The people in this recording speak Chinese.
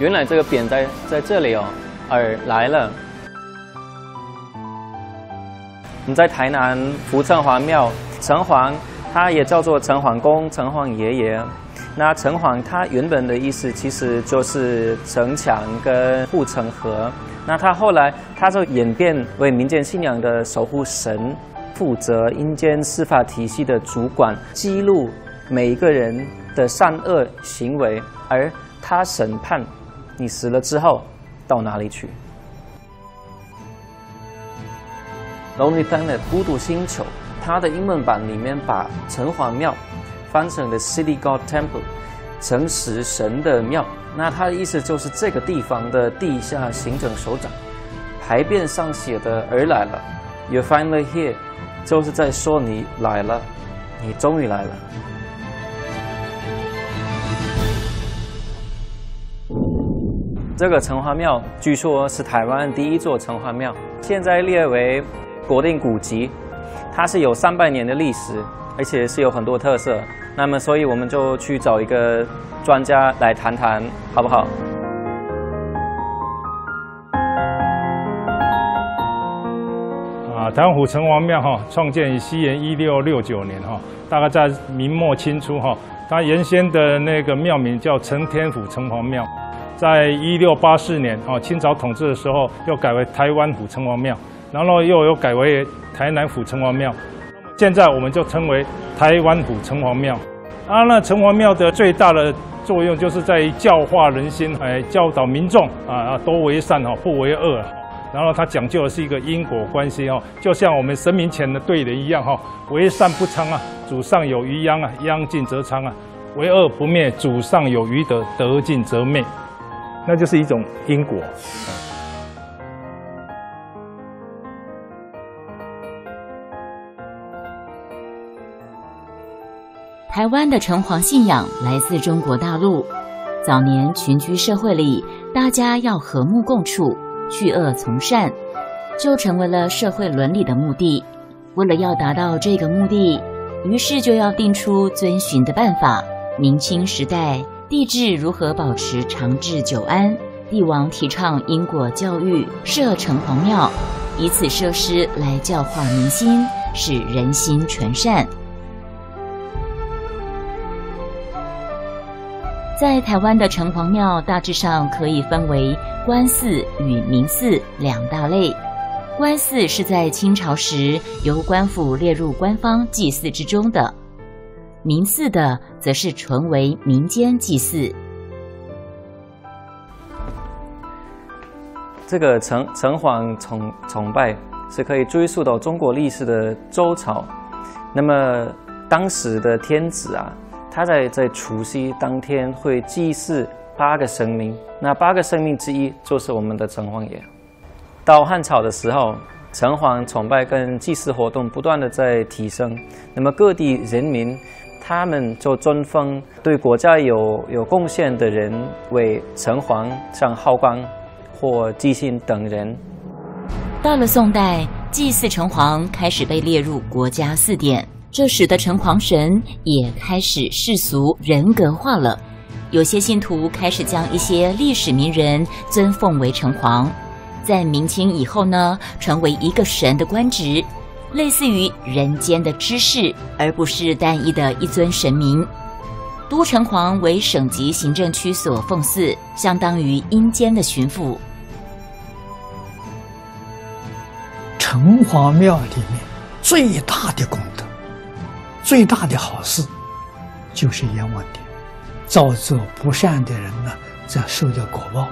原来这个匾在这里哦，而来了。我们在台南福城隍庙，城隍他也叫做城隍公、城隍爷爷。那城隍他原本的意思其实就是城墙跟护城河。那他后来他就演变为民间信仰的守护神，负责阴间司法体系的主管，记录每一个人的善恶行为，而他审判你死了之后到哪里去。Lonely Planet 孤独星球，它的英文版里面把城隍庙翻成了 City God Temple， 诚实神的庙。那它的意思就是这个地方的地下行政首长。牌匾上写的而来了 ，You're finally here， 就是在说你来了，你终于来了。这个城隍庙据说是台湾第一座城隍庙，现在列为国定古迹，它是有300年的历史，而且是有很多特色。那么，所以我们就去找一个专家来谈谈，好不好？ 台湾府城隍庙创建于西元1669年大概在明末清初它原先的那个庙名叫承天府城隍庙，在1684年清朝统治的时候又改为台湾府城隍庙。然后又有改为台南府城隍庙，现在我们就称为台湾府城隍庙。那城隍庙的最大的作用就是在于教化人心，教导民众多为善不为恶。然后它讲究的是一个因果关系就像我们神明前的对联一样为善不昌祖上有余殃殃尽则昌为恶不灭，祖上有余德，德尽则灭。那就是一种因果。 台湾的城隍信仰来自中国大陆。早年群居社会里，大家要和睦共处，去恶从善，就成为了社会伦理的目的。为了要达到这个目的，于是就要定出遵循的办法。明清时代，帝制如何保持长治久安，帝王提倡因果教育，设城隍庙，以此设施来教化民心，使人心纯善。在台湾的城隍庙大致上可以分为官祀与民祀2大类。官祀是在清朝时由官府列入官方祭祀之中的，民祀的则是纯为民间祭祀。 这个城隍崇拜是可以追溯到中国历史的周朝。那么当时的天子他在除夕当天会祭祀8个神明，那8个神明之一就是我们的城隍爷。到汉朝的时候，城隍崇拜跟祭祀活动不断的在提升，那么各地人民他们就尊封对国家有贡献的人为城隍，像浩光或纪信等人。 到了宋代，祭祀城隍开始被列入国家祀典。这使得城隍神也开始世俗人格化了，有些信徒开始将一些历史名人尊奉为城隍。在明清以后呢，成为一个神的官职，类似于人间的知识，而不是单一的一尊神明。都城隍为省级行政区所奉祀，相当于阴间的巡抚。 城隍庙里面最大的功德，最大的好事就是阎王殿，造作不善的人呢，则受到果报。